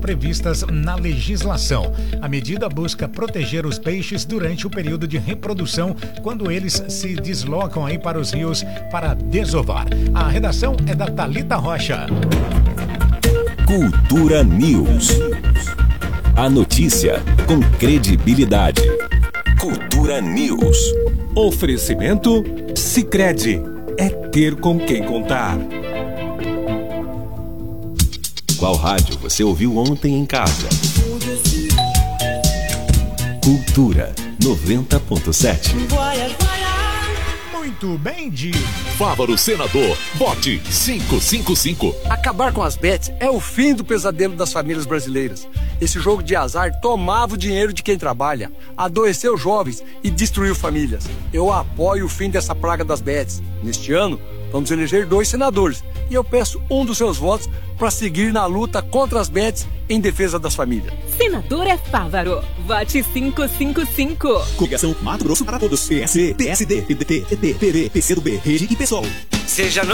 previstas na legislação. A medida busca proteger os peixes durante o período de reprodução, quando eles se deslocam aí para os rios para desovar. A redação é da Thalita Rocha. Cultura News. A notícia com credibilidade. Cultura News. Oferecimento Sicredi. É ter com quem contar. Qual rádio você ouviu ontem em casa? Cultura 90.7. Muito bem, Di. Fávaro Senador, vote 555. Acabar com as bets é o fim do pesadelo das famílias brasileiras. Esse jogo de azar tomava o dinheiro de quem trabalha, adoeceu jovens e destruiu famílias. Eu apoio o fim dessa praga das bets. Neste ano, vamos eleger 2 senadores e eu peço um dos seus votos para seguir na luta contra as bets em defesa das famílias. Senador é Fávaro. Vote 555. Coligação Mato Grosso para Todos. PSD, PSD, PDT, PT, PV, PCdoB, Rede e PSOL. Seja no